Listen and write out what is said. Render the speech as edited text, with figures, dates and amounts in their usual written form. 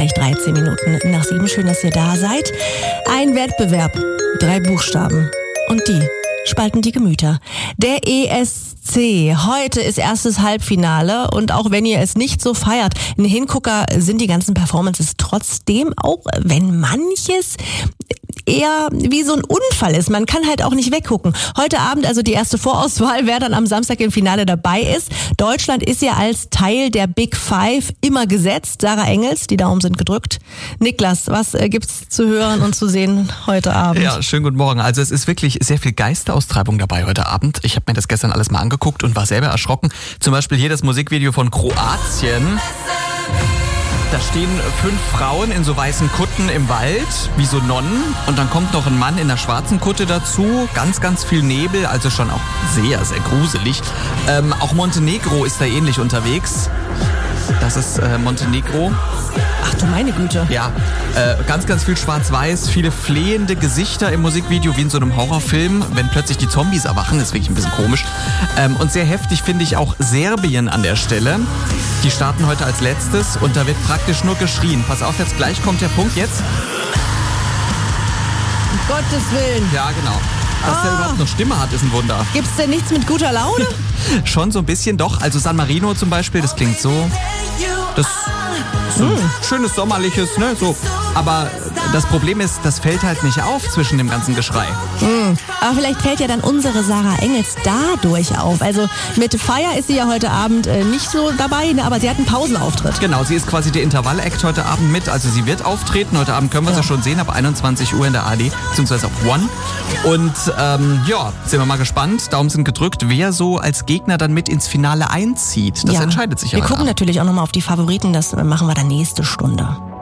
gleich 13 Minuten nach 7. Schön, dass ihr da seid. Ein Wettbewerb, 3 Buchstaben. Und die spalten die Gemüter. Der ESC. Heute ist erstes Halbfinale und auch wenn ihr es nicht so feiert, ein Hingucker sind die ganzen Performances trotzdem, auch wenn manches eher wie so ein Unfall ist. Man kann halt auch nicht weggucken. Heute Abend also die erste Vorauswahl, wer dann am Samstag im Finale dabei ist. Deutschland ist ja als Teil der Big Five immer gesetzt. Sarah Engels, die Daumen sind gedrückt. Niklas, was gibt's zu hören und zu sehen heute Abend? Ja, schönen guten Morgen. Also es ist wirklich sehr viel Geisteraustreibung dabei heute Abend. Ich habe mir das gestern alles mal angeguckt und war selber erschrocken. Zum Beispiel hier das Musikvideo von Kroatien. Da stehen 5 Frauen in so weißen Kutten im Wald, wie so Nonnen. Und dann kommt noch ein Mann in einer schwarzen Kutte dazu. Ganz, ganz viel Nebel, also schon auch sehr, sehr gruselig. Auch Montenegro ist da ähnlich unterwegs. Das ist Montenegro. Ach du meine Güte. Ja, ganz, ganz viel schwarz-weiß, viele flehende Gesichter im Musikvideo, wie in so einem Horrorfilm. Wenn plötzlich die Zombies erwachen, ist wirklich ein bisschen komisch. Und sehr heftig finde ich auch Serbien an der Stelle. Die starten heute als letztes und da wird praktisch nur geschrien. Pass auf, jetzt gleich kommt der Punkt jetzt. Um Gottes Willen. Ja, genau. Dass der überhaupt noch Stimme hat, ist ein Wunder. Gibt's denn nichts mit guter Laune? Schon so ein bisschen, doch. Also San Marino zum Beispiel, das klingt so. Das ist so ein schönes sommerliches, ne? So. Aber das Problem ist, das fällt halt nicht auf zwischen dem ganzen Geschrei. Aber vielleicht fällt ja dann unsere Sarah Engels dadurch auf. Also mit Fire ist sie ja heute Abend nicht so dabei, ne? Aber sie hat einen Pausenauftritt. Genau, sie ist quasi der Intervall-Act heute Abend mit. Also sie wird auftreten. Heute Abend können wir sie schon sehen, ab 21 Uhr in der ARD, beziehungsweise auf One. Und ja, sind wir mal gespannt. Daumen sind gedrückt, wer so als Gegner dann mit ins Finale einzieht. Das entscheidet sich ja. Wir gucken natürlich auch nochmal auf die Favoriten. Das machen wir dann nächste Stunde.